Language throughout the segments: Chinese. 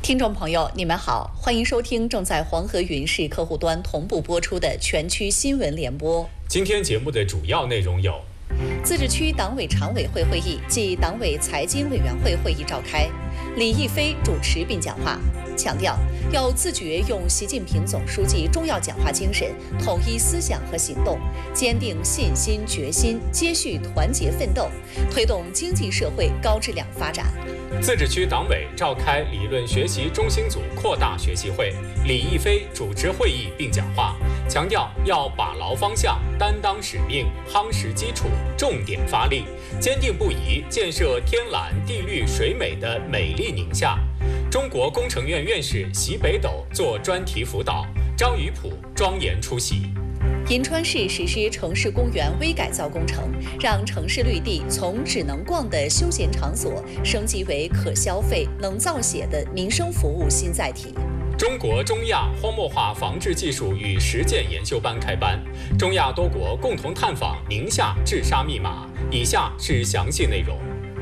听众朋友，你们好，欢迎收听正在黄河云视客户端同步播出的全区新闻联播。 今天节目的主要内容有： 自治区党委常委会会议暨党委财经委员会会议召开，李毅飞主持并讲话，强调要自觉用习近平总书记重要讲话精神，统一思想和行动，坚定信心决心，接续团结奋斗，推动经济社会高质量发展。 自治区党委召开理论学习中心组扩大学习会，李毅飞主持会议并讲话，强调要把牢方向，担当使命，夯实基础，重点发力，坚定不移建设天蓝地绿水美的美丽宁夏。中国工程院院士习北斗做专题辅导，张宇普庄严出席。 银川市实施城市公园微改造工程，让城市绿地从只能逛的休闲场所升级为可消费、能造血的民生服务新载体。 中国中亚荒漠化防治技术与实践研修班开班，中亚多国共同探访宁夏治沙密码。以下是详细内容。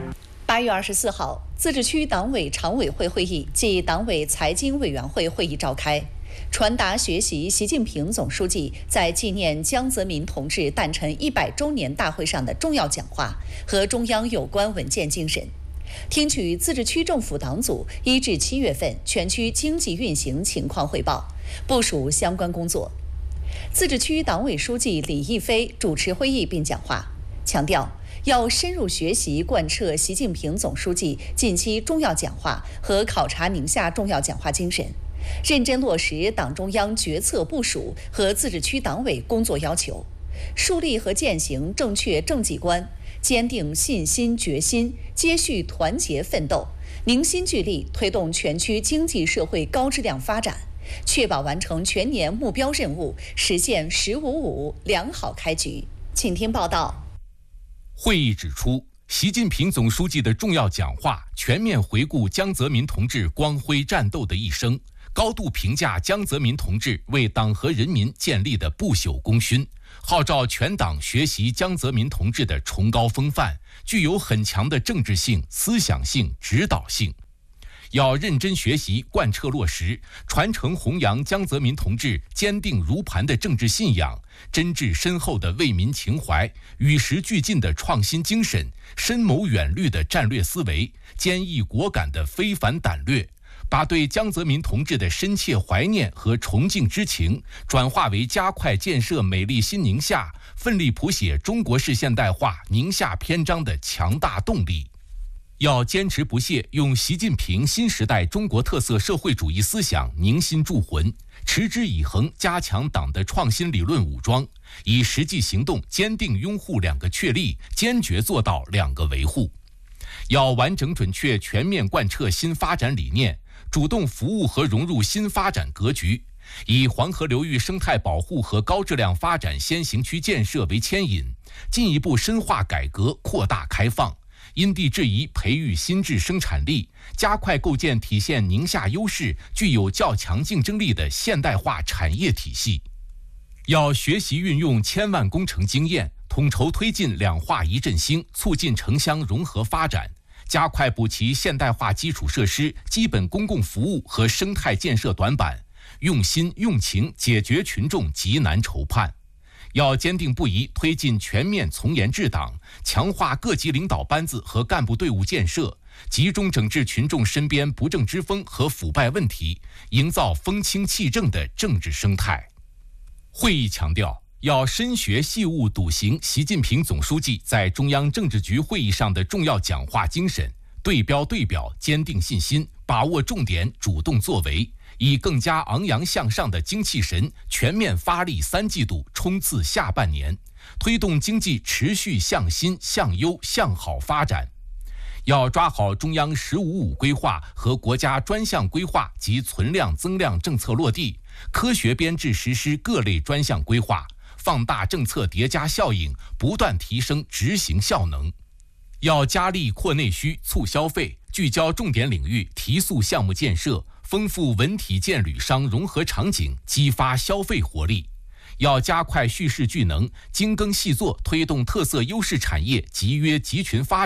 8月24号，自治区党委常委会会议暨党委财经委员会会议召开，传达学习习近平总书记在纪念江泽民同志诞辰100周年大会上的重要讲话和中央有关文件精神，听取自治区政府党组1至7月份全区经济运行情况汇报，部署相关工作。自治区党委书记李毅飞主持会议并讲话，强调要深入学习贯彻习近平总书记近期重要讲话和考察宁夏重要讲话精神，认真落实党中央决策部署和自治区党委工作要求，树立和践行正确政绩观，坚定信心决心，接续团结奋斗，凝心聚力推动全区经济社会高质量发展，确保完成全年目标任务，实现“10-5-5”良好开局。请听报道。 会议指出，习近平总书记的重要讲话全面回顾江泽民同志光辉战斗的一生，高度评价江泽民同志为党和人民建立的不朽功勋，号召全党学习江泽民同志的崇高风范，具有很强的政治性、思想性、指导性。要认真学习，贯彻落实，传承弘扬江泽民同志坚定如磐的政治信仰，真挚深厚的为民情怀，与时俱进的创新精神，深谋远虑的战略思维，坚毅果敢的非凡胆略，把对江泽民同志的深切怀念和崇敬之情转化为加快建设美丽新宁夏、奋力谱写中国式现代化宁夏篇章的强大动力。要坚持不懈用习近平新时代中国特色社会主义思想凝心铸魂，持之以恒加强党的创新理论武装，以实际行动坚定拥护2个确立，坚决做到2个维护。要完整准确全面贯彻新发展理念，主动服务和融入新发展格局，以黄河流域生态保护和高质量发展先行区建设为牵引，进一步深化改革，扩大开放，因地制宜培育新质生产力，加快构建体现宁夏优势、具有较强竞争力的现代化产业体系。要学习运用千万工程经验，统筹推进2化1振兴，促进城乡融合发展，加快补齐现代化基础设施、基本公共服务和生态建设短板，用心用情解决群众急难愁盼。要坚定不移推进全面从严治党，强化各级领导班子和干部队伍建设，集中整治群众身边不正之风和腐败问题，营造风清气正的政治生态。会议强调，要深学细悟笃行习近平总书记在中央政治局会议上的重要讲话精神，对标对表，坚定信心，把握重点，主动作为，以更加昂扬向上的精气神，全面发力3季度，冲刺下半年，推动经济持续向新、向优、向好发展。要抓好中央“10-5-5”规划和国家专项规划及存量增量政策落地，科学编制实施各类专项规划，放大政策叠加效应，不断提升执行效能。要加力扩内需、促消费，聚焦重点领域，提速项目建设，丰富文体建旅商融合场景，激发消费活力。要加快蓄势聚能，精耕细作，推动特色优势产业集约集群发展，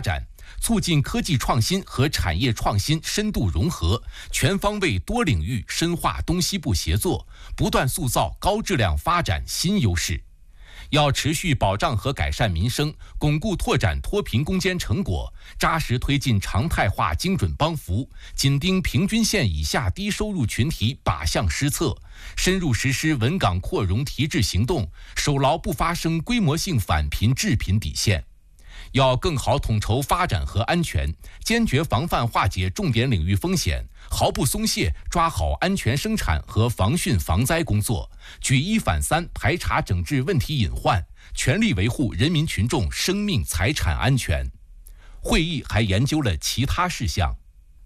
促进科技创新和产业创新深度融合，全方位多领域深化东西部协作，不断塑造高质量发展新优势。要持续保障和改善民生，巩固拓展脱贫攻坚成果，扎实推进常态化精准帮扶，紧盯平均线以下低收入群体靶向施策，深入实施稳岗扩容提质行动，守牢不发生规模性返贫致贫底线。要更好统筹发展和安全，坚决防范化解重点领域风险，毫不松懈抓好安全生产和防汛防灾工作，举一反三排查整治问题隐患，全力维护人民群众生命财产安全。会议还研究了其他事项。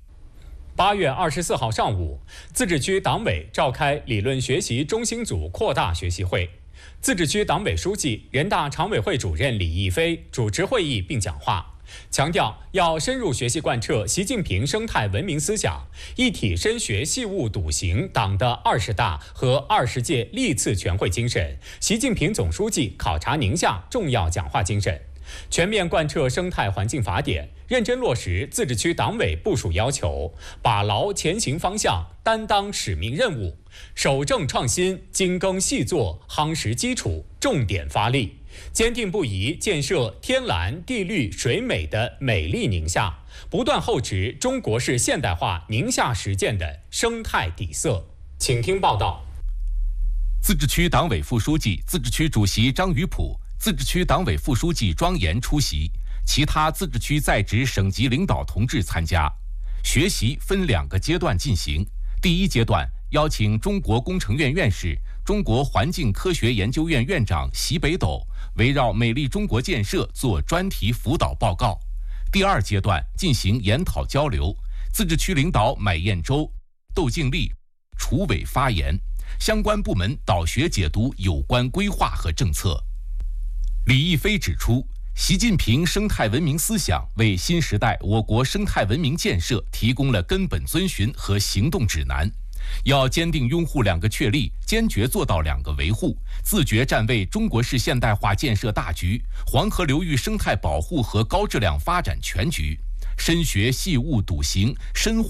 8月24号上午，自治区党委召开理论学习中心组扩大学习会。自治区党委书记、人大常委会主任李毅飞主持会议并讲话，强调要深入学习贯彻习近平生态文明思想，一体深学细务笃行党的20大和20届历次全会精神，习近平总书记考察宁夏重要讲话精神，全面贯彻生态环境法典，认真落实自治区党委部署要求，把牢前行方向，担当使命任务，守正创新，精耕细作，夯实基础，重点发力，坚定不移建设天蓝地绿水美的美丽宁夏，不断厚植中国式现代化宁夏实践的生态底色。请听报道。 自治区党委副书记、自治区主席张宇普、自治区党委副书记庄严出席，其他自治区在职省级领导同志参加。学习分2个阶段进行。第一阶段，邀请中国工程院院士、中国环境科学研究院院长习北斗围绕美丽中国建设做专题辅导报告。第2阶段进行研讨交流，自治区领导买燕洲、窦静丽、楚伟发言，相关部门导学解读有关规划和政策。李毅飞指出，习近平生态文明思想为新时代我国生态文明建设提供了根本遵循和行动指南，要坚定拥护2个确立，坚决做到2个维护，自觉站位中国式现代化建设大局、黄河流域生态保护和高质量发展全局，深学细务笃行，深化